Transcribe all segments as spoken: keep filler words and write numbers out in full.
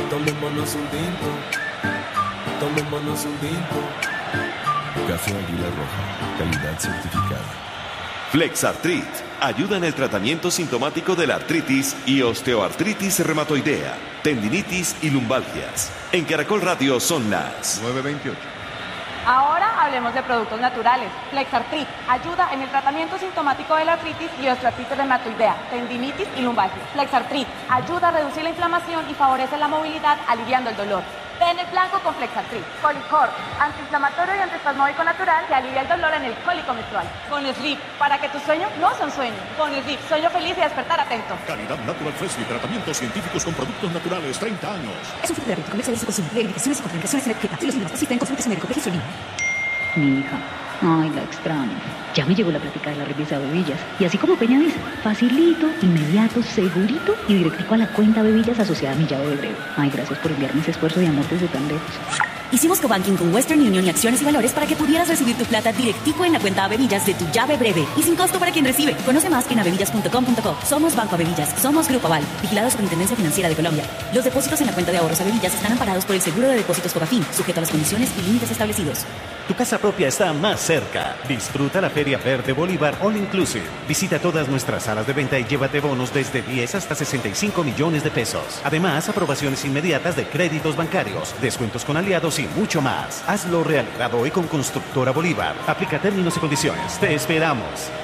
Tomémonos un tinto, tomémonos un tinto. Café Águila Roja, calidad certificada. Flexartrit ayuda en el tratamiento sintomático de la artritis y osteoartritis reumatoidea, tendinitis y lumbalgias. En Caracol Radio son las nueve veintiocho. Ahora hablemos de productos naturales. Flexartrit ayuda en el tratamiento sintomático de la artritis y osteoartritis reumatoidea, tendinitis y lumbalgias. Flexartrit ayuda a reducir la inflamación y favorece la movilidad, aliviando el dolor. Ten el blanco con Flexartrit. Colicor, antiinflamatorio y antiespasmódico natural que alivia el dolor en el cólico menstrual. Con Sleep, para que tus sueños no son sueños. Con Sleep, sueño feliz y despertar atento. Calidad Natural Fresh y tratamientos científicos con productos naturales, treinta años. Es un fruto diabético, complejo de consumo, de limitaciones y contraindicaciones en etiqueta. Si los síntomas persisten, consulte a su médico. Registro en línea. Mi hija, ay, la extraño. Ya me llegó la plática de la revista Bebillas. Y así como Peña dice, facilito, inmediato, segurito y directico a la cuenta Bebillas asociada a mi llave de breve. Ay, gracias por enviarme ese esfuerzo de amor desde tan lejos. Hicimos cobanking con Western Union y Acciones y Valores para que pudieras recibir tu plata directico en la cuenta Bebillas de tu llave breve y sin costo para quien recibe. Conoce más en abebillas punto com punto co. Somos Banco Abebillas, somos Grupo Aval, vigilado Superintendencia Financiera de Colombia. Los depósitos en la cuenta de ahorros Abebillas están amparados por el seguro de depósitos Cobafin, sujeto a las condiciones y límites establecidos. Tu casa propia está más cerca. Disfruta la Feria Verde Bolívar All Inclusive. Visita todas nuestras salas de venta y llévate bonos desde diez hasta sesenta y cinco millones de pesos. Además, aprobaciones inmediatas de créditos bancarios, descuentos con aliados y mucho más. Hazlo realidad hoy con Constructora Bolívar. Aplica términos y condiciones. Te esperamos.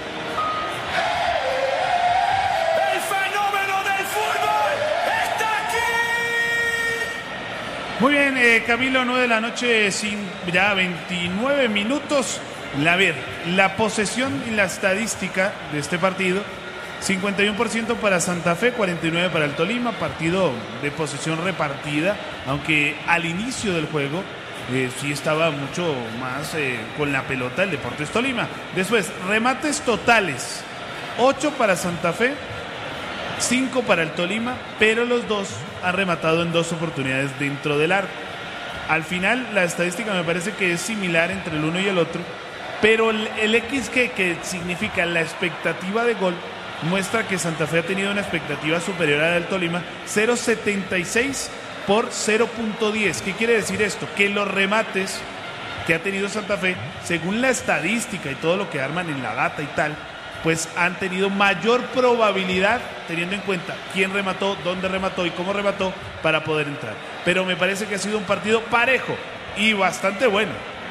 Muy bien, eh, Camilo, nueve de la noche, sin, ya veintinueve minutos. La, ver, la posesión y la estadística de este partido, cincuenta y uno por ciento para Santa Fe, cuarenta y nueve por ciento para el Tolima, partido de posesión repartida, aunque al inicio del juego eh, sí estaba mucho más eh, con la pelota el Deportes Tolima. Después, remates totales, ocho para Santa Fe, cinco para el Tolima, pero los dos han rematado en dos oportunidades dentro del arco. Al final, la estadística me parece que es similar entre el uno y el otro, pero el, el X que, que significa la expectativa de gol muestra que Santa Fe ha tenido una expectativa superior a la del Tolima, cero punto setenta y seis por cero punto diez. ¿Qué quiere decir esto? Que los remates que ha tenido Santa Fe, según la estadística y todo lo que arman en la data y tal, pues han tenido mayor probabilidad, teniendo en cuenta quién remató, dónde remató y cómo remató, para poder entrar. Pero me parece que ha sido un partido parejo y bastante bueno.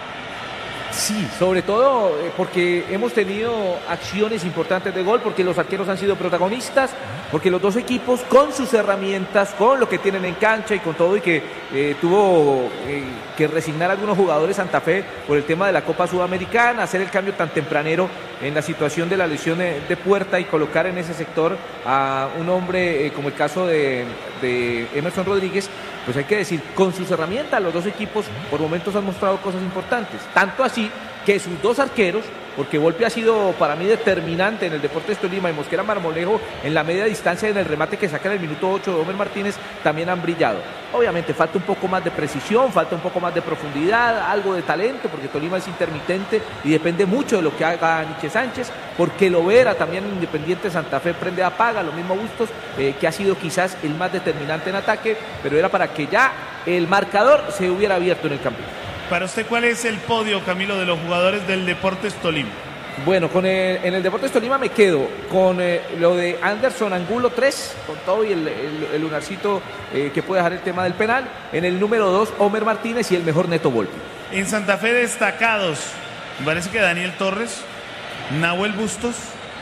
Sí, sobre todo porque hemos tenido acciones importantes de gol, porque los arqueros han sido protagonistas, porque los dos equipos con sus herramientas, con lo que tienen en cancha y con todo, y que eh, tuvo eh, que resignar a algunos jugadores Santa Fe por el tema de la Copa Sudamericana, hacer el cambio tan tempranero en la situación de la lesión de, de Puerta y colocar en ese sector a un hombre eh, como el caso de, de Emerson Rodríguez. Pues hay que decir, con sus herramientas los dos equipos por momentos han mostrado cosas importantes, tanto así que sus dos arqueros, porque Volpi ha sido para mí determinante en el Deportes Tolima y Mosquera Marmolejo en la media distancia en el remate que saca en el minuto ocho de Homer Martínez, también han brillado. Obviamente falta un poco más de precisión, falta un poco más de profundidad, algo de talento, porque Tolima es intermitente y depende mucho de lo que haga Nietzsche Sánchez, porque Lovera también en Independiente Santa Fe prende apaga, lo mismo Bustos, eh, que ha sido quizás el más determinante en ataque, pero era para que ya el marcador se hubiera abierto en el campo. Para usted, ¿cuál es el podio, Camilo, de los jugadores del Deportes Tolima? Bueno, con el, en el Deportes Tolima me quedo con eh, lo de Anderson Angulo tres, con todo y el, el, el lunarcito eh, que puede dejar el tema del penal. En el número dos, Homer Martínez y el mejor Neto Volpi. En Santa Fe destacados, me parece que Daniel Torres, Nahuel Bustos,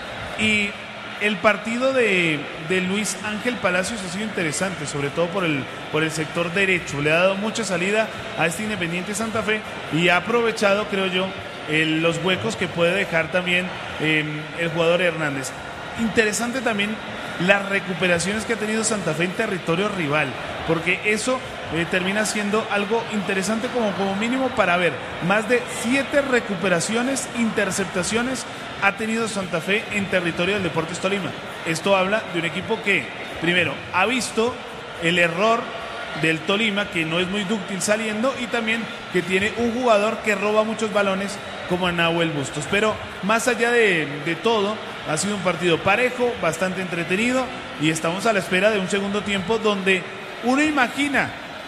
y el partido de, de Luis Ángel Palacios ha sido interesante, sobre todo por el, por el sector derecho. Le ha dado mucha salida a este Independiente Santa Fe y ha aprovechado, creo yo, el, los huecos que puede dejar también eh, el jugador Hernández. Interesante también las recuperaciones que ha tenido Santa Fe en territorio rival, porque eso eh, termina siendo algo interesante como, como mínimo para ver. Más de siete recuperaciones, interceptaciones ha tenido Santa Fe en territorio del Deportes Tolima. Esto habla de un equipo que, primero, ha visto el error del Tolima, que no es muy dúctil saliendo, y también que tiene un jugador que roba muchos balones como Nahuel Bustos. Pero más allá de, de todo, ha sido un partido parejo, bastante entretenido, y estamos a la espera de un segundo tiempo donde uno imagina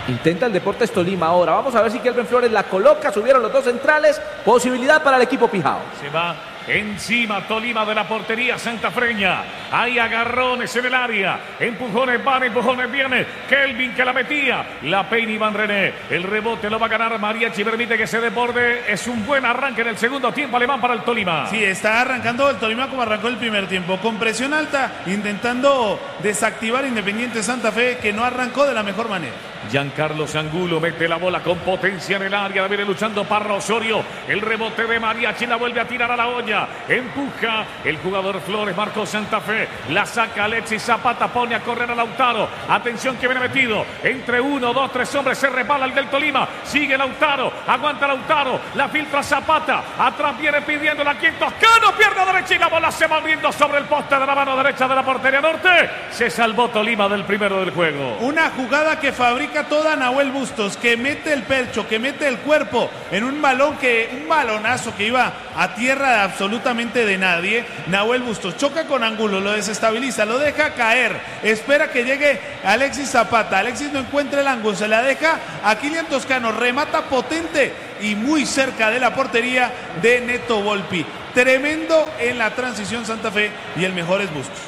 Intenta el Deportes Tolima ahora. Vamos a ver si Kelvin Flores la coloca. Subieron los dos centrales. Posibilidad para el equipo Pijao. Se va encima Tolima de la portería santafreña. Hay agarrones en el área. Empujones van, empujones vienen. Kelvin que la metía. La peina Iván René. El rebote lo va a ganar Mariachi. Permite que se desborde. Es un buen arranque en el segundo tiempo alemán para el Tolima. Sí, está arrancando el Tolima como arrancó el primer tiempo. Con presión alta, intentando desactivar Independiente Santa Fe, que no arrancó de la mejor manera. Giancarlo Angulo mete la bola con potencia en el área. Viene luchando Parra Osorio. El rebote de Mariachi la vuelve a tirar a la olla. Empuja el jugador Flores. Marcó Santa Fe. La saca Alexis Zapata. Pone a correr a Lautaro. Atención que viene metido. Entre uno, dos, tres hombres. Se resbala el del Tolima. Sigue Lautaro. Aguanta Lautaro. La filtra Zapata. Atrás viene pidiendo la quien Toscano. Pierna derecha y la bola se va abriendo sobre el poste de la mano derecha de la portería norte. Se salvó Tolima del primero del juego. Una jugada que fabrica toda Nahuel Bustos, que mete el pecho, que mete el cuerpo en un balón que, un balonazo que iba a tierra de absolutamente de nadie. Nahuel Bustos choca con Angulo, lo desestabiliza, lo deja caer, espera que llegue Alexis Zapata. Alexis no encuentra el ángulo, se la deja a Kylian Toscano, remata potente y muy cerca de la portería de Neto Volpi. Tremendo en la transición Santa Fe y el mejor es Bustos.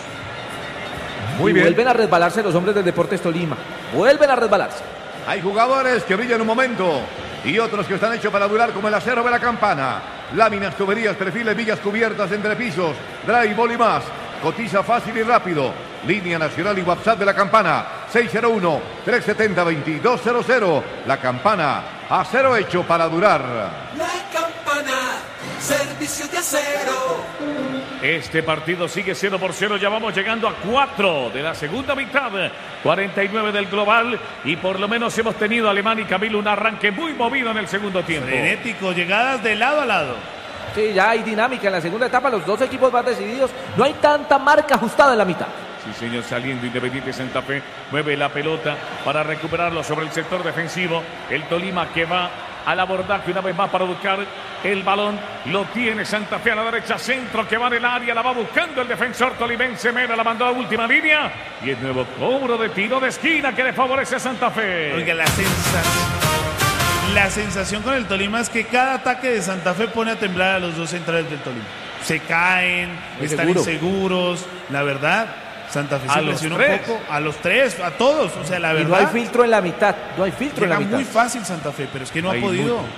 Muy bien. Vuelven a resbalarse los hombres del Deportes Tolima. Vuelven a resbalarse. Hay jugadores que brillan un momento y otros que están hechos para durar, como el acero de la Campana. Láminas, tuberías, perfiles, vigas cubiertas, entrepisos, drywall y más. Cotiza fácil y rápido. Línea nacional y WhatsApp de la Campana. seis cero uno, tres siete cero, dos dos cero cero. La Campana. Acero hecho para durar. La Campana. Servicio de acero. Este partido sigue cero por cero, ya vamos llegando a cuatro de la segunda mitad, cuarenta y nueve del global, y por lo menos hemos tenido, Alemán y Camilo, un arranque muy movido en el segundo tiempo. Frenético, llegadas de lado a lado. Sí, ya hay dinámica en la segunda etapa, los dos equipos más decididos, no hay tanta marca ajustada en la mitad. Sí, señor, saliendo Independiente Santa Fe, mueve la pelota para recuperarlo sobre el sector defensivo, el Tolima que va al abordaje una vez más para buscar el balón, lo tiene Santa Fe a la derecha, centro que va en el área, la va buscando el defensor tolimense, Mena la mandó a última línea y el nuevo cobro de tiro de esquina que le favorece a Santa Fe. Oiga, la sensación, la sensación con el Tolima es que cada ataque de Santa Fe pone a temblar a los dos centrales del Tolima. Se caen, Muy están seguro. inseguros, la verdad. Santa Fe se presiona un poco, a los tres, a todos, o sea, la verdad. Y no hay filtro en la mitad, no hay filtro en la mitad. Muy fácil Santa Fe, pero es que no hay ha podido. Muy...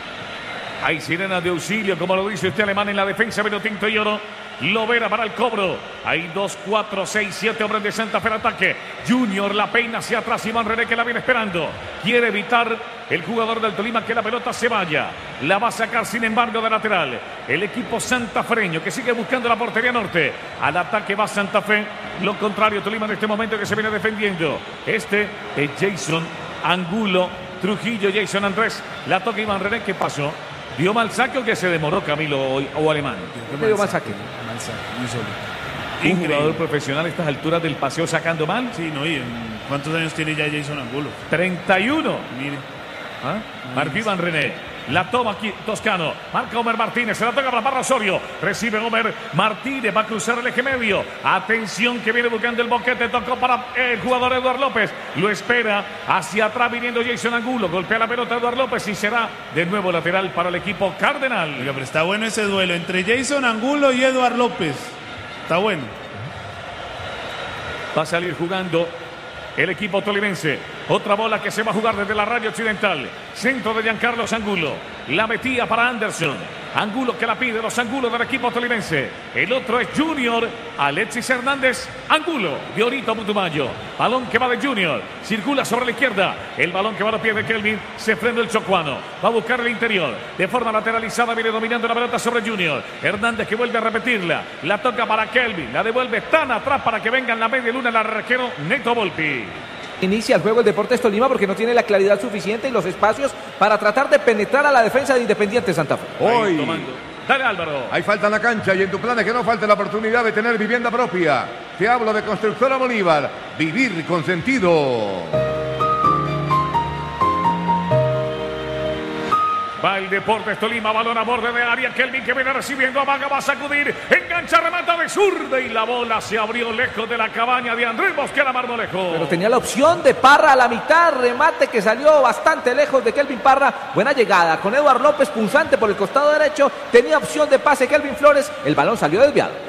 Hay sirenas de auxilio, como lo dice usted, Alemán, en la defensa, vino tinto y oro. Lovera para el cobro. Hay dos, cuatro, seis, siete hombres de Santa Fe en ataque. Junior la peina hacia atrás. Iván René que la viene esperando. Quiere evitar el jugador del Tolima que la pelota se vaya. La va a sacar sin embargo de lateral. El equipo santafreño que sigue buscando la portería norte. Al ataque va Santa Fe. Lo contrario, Tolima en este momento que se viene defendiendo. Este es Jason Angulo. Trujillo, Jason Andrés. La toca Iván René. ¿Qué pasó? ¿Dio mal saque o que se demoró Camilo o, o Alemán? ¿Qué dio mal saque? Mal saque, muy solo. ¿Un Increíble. jugador profesional a estas alturas del paseo sacando mal? Sí, no, y ¿cuántos años tiene ya Jason Angulo? treinta y uno. Mire. ¿Ah? Marco Iván René. La toma aquí Toscano. Marca Homer Martínez. Se la toca para Parra Osorio. Recibe Homer Martínez. Va a cruzar el eje medio. Atención que viene buscando el boquete. Tocó para el jugador Eduardo López. Lo espera. Hacia atrás viniendo Jason Angulo. Golpea la pelota Eduardo López y será de nuevo lateral para el equipo Cardenal. Oiga, pero está bueno ese duelo entre Jason Angulo y Eduardo López. Está bueno. Va a salir jugando el equipo tolimense. Otra bola que se va a jugar desde la radio occidental. Centro de Giancarlo Angulo. La metía para Anderson. Angulo que la pide, los Angulos del equipo tolimense. El otro es Junior. Alexis Hernández. Angulo. Diorito Putumayo. Balón que va de Junior. Circula sobre la izquierda. El balón que va a los pies de Kelvin. Se frena el chocuano. Va a buscar el interior. De forma lateralizada viene dominando la pelota sobre Junior. Hernández que vuelve a repetirla. La toca para Kelvin. La devuelve tan atrás para que venga en la media luna el arquero Neto Volpi. Inicia el juego el Deportes Tolima porque no tiene la claridad suficiente y los espacios para tratar de penetrar a la defensa de Independiente Santa Fe. Hoy, dale Álvaro. Hay falta en la cancha y en tu plan es que no falte la oportunidad de tener vivienda propia. Te hablo de Constructora Bolívar. Vivir con sentido. Va el Deportes Tolima, balón a borde de área. Kelvin que viene recibiendo, amaga, va a sacudir, engancha, remata de zurda y la bola se abrió lejos de la cabaña de Andrés Mosquera Marmolejo. Pero tenía la opción de Parra a la mitad, remate que salió bastante lejos de Kelvin Parra. Buena llegada con Eduard López punzante por el costado derecho. Tenía opción de pase Kelvin Flores, el balón salió desviado.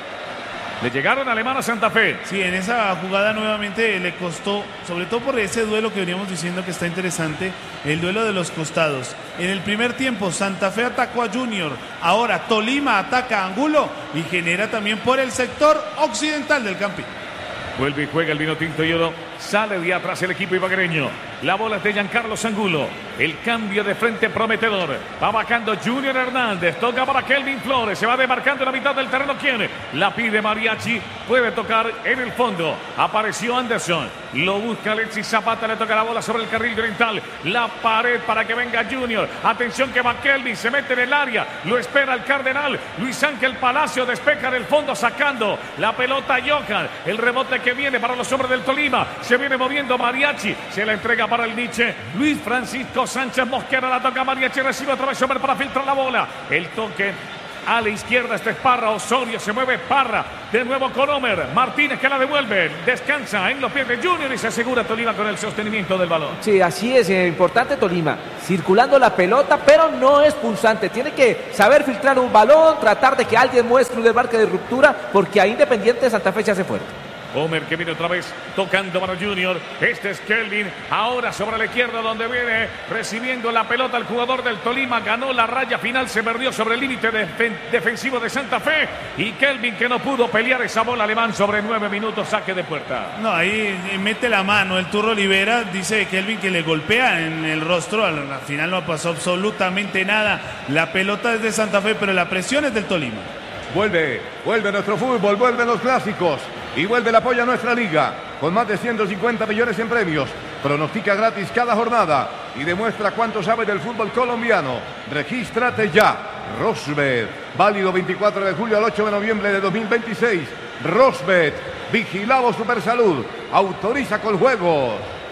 Le llegaron Alemán a Santa Fe. Sí, en esa jugada nuevamente le costó, sobre todo por ese duelo que veníamos diciendo que está interesante, el duelo de los costados. En el primer tiempo Santa Fe atacó a Junior, ahora Tolima ataca a Angulo y genera también por el sector occidental del Campín. Vuelve y juega el vino tinto y oro. Sale de atrás el equipo ibaguereño. La bola es de Giancarlo Angulo. El cambio de frente prometedor. Va bajando Junior Hernández. Toca para Kelvin Flores. Se va demarcando en la mitad del terreno. ¿Quién? La pide Mariachi. Puede tocar en el fondo. Apareció Anderson. Lo busca Alexis Zapata. Le toca la bola sobre el carril oriental. La pared para que venga Junior. Atención que va Kelvin. Se mete en el área. Lo espera el Cardenal. Luis Ángel Palacio despeja en el fondo sacando la pelota a Johan. El rebote que viene para los hombres del Tolima. Se viene moviendo Mariachi. Se la entrega para el Nietzsche. Luis Francisco Sánchez Mosquera la toca Mariachi. Recibe otra vez Sommer para filtrar la bola. El toque a la izquierda. Este es Parra. Osorio se mueve Parra. De nuevo con Homer. Martínez que la devuelve. Descansa en los pies de Junior y se asegura Tolima con el sostenimiento del balón. Sí, así es. Eh, importante Tolima. Circulando la pelota, pero no es punzante. Tiene que saber filtrar un balón. Tratar de que alguien muestre un desmarque de ruptura. Porque a Independiente Santa Fe se hace fuerte. Homer que viene otra vez tocando para Junior. Este es Kelvin. Ahora sobre la izquierda donde viene recibiendo la pelota el jugador del Tolima. Ganó la raya final. Se perdió sobre el límite de defensivo de Santa Fe. Y Kelvin que no pudo pelear esa bola alemán sobre nueve minutos. Saque de puerta. No, ahí mete la mano el Turro Olivera. Dice Kelvin que le golpea en el rostro. Al final no pasó absolutamente nada. La pelota es de Santa Fe, pero la presión es del Tolima. Vuelve, vuelve nuestro fútbol, vuelven los clásicos y vuelve el apoyo a nuestra liga con más de ciento cincuenta millones en premios. Pronostica gratis cada jornada y demuestra cuánto sabe del fútbol colombiano. Regístrate ya. Rosbet, válido veinticuatro de julio al ocho de noviembre de dos mil veintiséis. Rosbet, vigilado Supersalud, autoriza con juegos.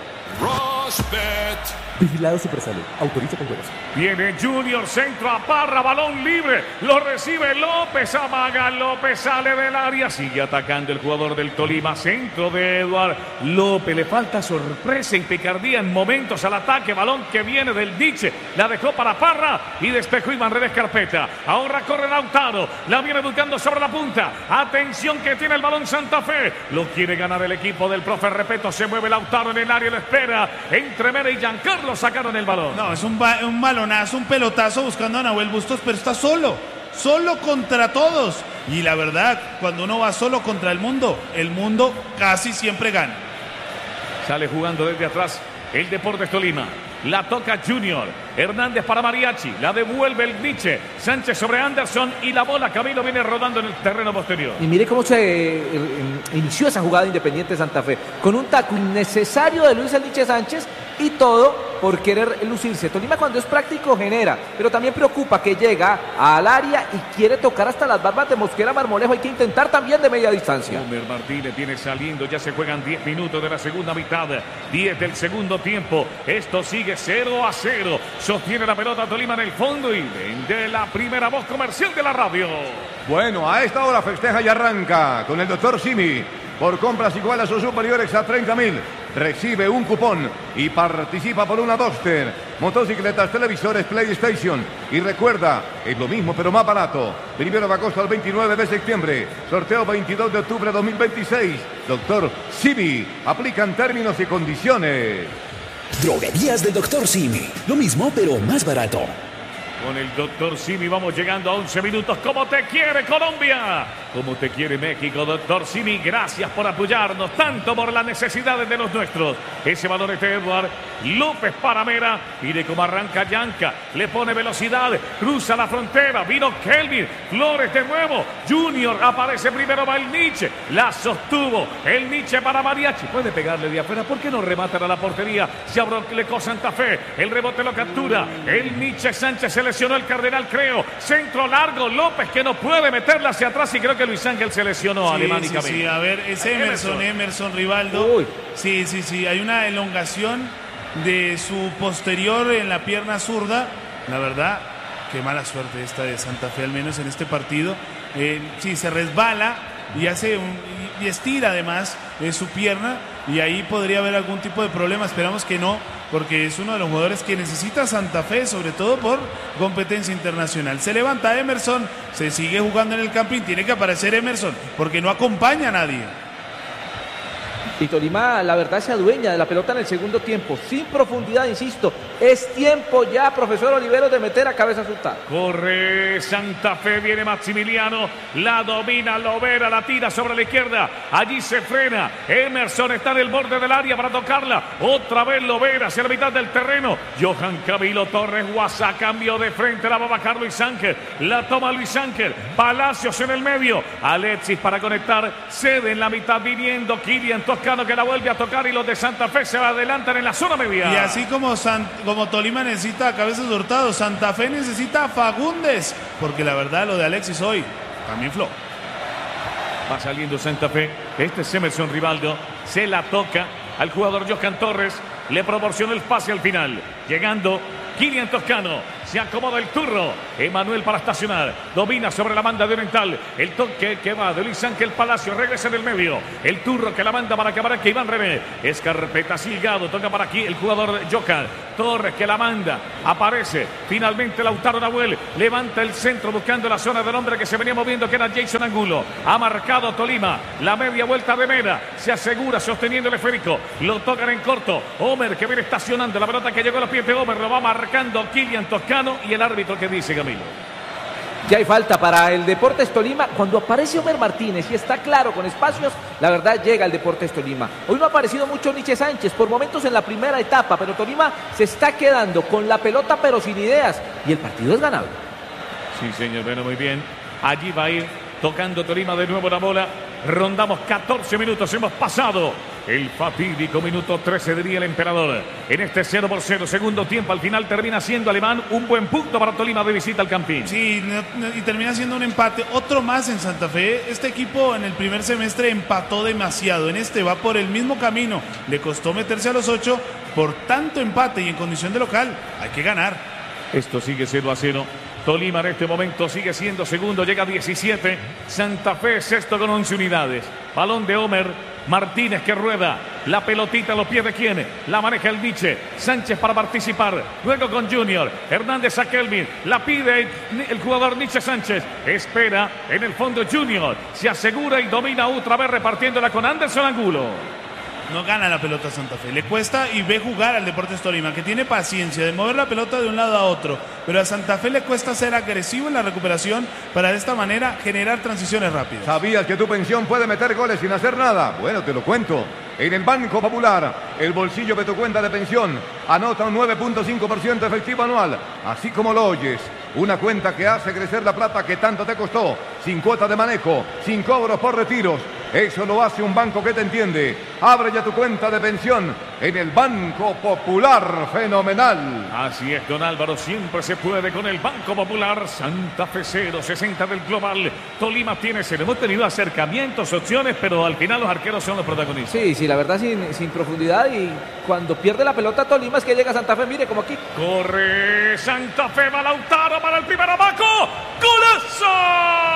Rosbet. Vigilado Supersalud. Autoriza con juegos. Viene Junior, centro a Parra, balón libre. Lo recibe López, amaga López, sale del área. Sigue atacando el jugador del Tolima. Centro de Eduard López. Le falta sorpresa y picardía en momentos al ataque. Balón que viene del Diche. La dejó para Parra y despejó Iván Redes Carpeta. Ahora corre Lautaro. La viene buscando sobre la punta. Atención que tiene el balón Santa Fe. Lo quiere ganar el equipo del profe Repeto. Se mueve Lautaro en el área. Lo espera. Entre Mera y Giancarlo. Lo sacaron el balón. No, es un, ba un balonazo, un pelotazo buscando a Nahuel Bustos, pero está solo, solo contra todos. Y la verdad, cuando uno va solo contra el mundo, el mundo casi siempre gana. Sale jugando desde atrás el Deportes Tolima. La toca Junior. Hernández para Mariachi. La devuelve el Nietzsche. Sánchez sobre Anderson. Y la bola, Camilo, viene rodando en el terreno posterior. Y mire cómo se eh, inició esa jugada Independiente Santa Fe. Con un taco innecesario de Luis el Nietzsche Sánchez. Y todo por querer lucirse. Tolima cuando es práctico genera. Pero también preocupa que llega al área y quiere tocar hasta las barbas de Mosquera Marmolejo. Hay que intentar también de media distancia. Homer Martínez viene saliendo. Ya se juegan diez minutos de la segunda mitad. diez del segundo tiempo. Esto sigue cero a cero. Sostiene la pelota Tolima en el fondo y vende la primera voz comercial de la radio. Bueno, a esta hora festeja y arranca con el doctor Simi. Por compras iguales o superiores a treinta mil, recibe un cupón y participa por una Duster, motocicletas, televisores, PlayStation. Y recuerda, es lo mismo pero más barato. Primero de agosto al veintinueve de septiembre. Sorteo veintidós de octubre de dos mil veintiséis. Doctor Simi, aplican términos y condiciones. Droguerías del doctor Simi. Lo mismo, pero más barato. Con el doctor Simi vamos llegando a once minutos. ¿Cómo te quiere Colombia? ¿Cómo te quiere México, doctor Simi? Gracias por apoyarnos, tanto por las necesidades de los nuestros. Ese balón es de Eduard López para Mera. Mire cómo arranca Yanca. Le pone velocidad. Cruza la frontera. Vino Kelvin. Flores de nuevo. Junior aparece primero. Va el Nietzsche. La sostuvo. El Nietzsche para Mariachi. Puede pegarle de afuera. ¿Por qué no rematan a la portería? Se abroclecó Santa Fe. El rebote lo captura. El Nietzsche Sánchez se lesionó el Cardenal, creo. Centro largo. López que no puede meterla hacia atrás. Y creo que Luis Ángel se lesionó sí, Alemán sí, y Camilo. Sí, a ver, es Emerson, Emerson, Emerson Rivaldo. Uy. Sí, sí, sí. Hay una elongación de su posterior en la pierna zurda La verdad, qué mala suerte esta de Santa Fe, al menos en este partido. Eh, sí, se resbala y hace un, y estira además eh, su pierna, y ahí podría haber algún tipo de problema. Esperamos que no, porque es uno de los jugadores que necesita Santa Fe, sobre todo por competencia internacional. Se levanta Emerson, se sigue jugando en el camping, tiene que aparecer Emerson, porque no acompaña a nadie. Y Tolima, la verdad, se adueña de la pelota en el segundo tiempo, sin profundidad, insisto. Es tiempo ya, profesor Oliveros, de meter a cabeza Sultán. Corre Santa Fe, viene Maximiliano, la domina Lovera, la tira sobre la izquierda, allí se frena, Emerson está en el borde del área para tocarla, otra vez Lovera hacia la mitad del terreno, Johan Camilo Torres Guasa, cambio de frente, la va a bajar Luis Ángel, la toma Luis Ángel, Palacios en el medio, Alexis para conectar, cede en la mitad viniendo Kilian Toscano, que la vuelve a tocar, y los de Santa Fe se adelantan en la zona media. Y así como, San, como Tolima necesita a Cabezas Hurtado, Santa Fe necesita a Fagundes, porque la verdad lo de Alexis hoy también fló. Va saliendo Santa Fe, este es Emerson Rivaldo, se la toca al jugador Johan Torres, le proporcionó el pase al final, llegando Kilian Toscano, se acomoda el turro, Emanuel para estacionar, domina sobre la banda de Oriental, el toque que va de Luis Ángel Palacio, regresa en el medio, el turro que la manda para acabar aquí Iván René, Escarpeta Silgado, toca para aquí el jugador Johan Torres que la manda, aparece finalmente Lautaro Nahuel, levanta el centro buscando la zona del hombre que se venía moviendo, que era Jason Angulo, ha marcado Tolima, la media vuelta de Mera, se asegura sosteniendo el esférico, lo tocan en corto, Homer que viene estacionando, la pelota que llegó a los pies de Homer, lo va marcando Kilian Toscano. Y el árbitro que dice, Camilo. Ya hay falta para el Deportes Tolima. Cuando aparece Homer Martínez y está claro con espacios, la verdad llega el Deportes Tolima. Hoy no ha aparecido mucho Nietzsche Sánchez, por momentos en la primera etapa, pero Tolima se está quedando con la pelota pero sin ideas, y el partido es ganable. Sí, señor, bueno, muy bien. Allí va a ir tocando Tolima de nuevo la bola. Rondamos catorce minutos, hemos pasado el fatídico minuto trece, diría el emperador. En este cero por cero, segundo tiempo, al final termina siendo Alemán un buen punto para Tolima de visita al Campín. Sí, y termina siendo un empate, otro más en Santa Fe. Este equipo en el primer semestre empató demasiado, en este va por el mismo camino. Le costó meterse a los ocho por tanto empate, y en condición de local hay que ganar. Esto sigue cero a cero. Tolima en este momento sigue siendo segundo, llega a diecisiete. Santa Fe sexto con once unidades. Balón de Homer Martínez que rueda. La pelotita a los pies de quién. La maneja el Nietzsche. Sánchez para participar. Luego con Junior. Hernández a Kelvin. La pide el jugador Nietzsche Sánchez. Espera en el fondo Junior. Se asegura y domina otra vez repartiéndola con Anderson Angulo. No gana la pelota a Santa Fe, le cuesta, y ve jugar al Deportes Tolima, que tiene paciencia de mover la pelota de un lado a otro, pero a Santa Fe le cuesta ser agresivo en la recuperación para de esta manera generar transiciones rápidas. ¿Sabías que tu pensión puede meter goles sin hacer nada? Bueno, te lo cuento. En el Banco Popular, el bolsillo de tu cuenta de pensión anota un nueve punto cinco por ciento efectivo anual, así como lo oyes. Una cuenta que hace crecer la plata que tanto te costó, sin cuota de manejo, sin cobros por retiros. Eso lo hace un banco que te entiende. Abre ya tu cuenta de pensión en el Banco Popular. Fenomenal. Así es, don Álvaro, siempre se puede con el Banco Popular. Santa Fe cero, sesenta del global. Tolima tiene cero. Hemos tenido acercamientos, opciones, pero al final los arqueros son los protagonistas. Sí, sí, la verdad sin, sin profundidad, y cuando pierde la pelota Tolima es que llega Santa Fe, mire como aquí. Corre Santa Fe, va Lautaro para el primer abaco. ¡Golazo!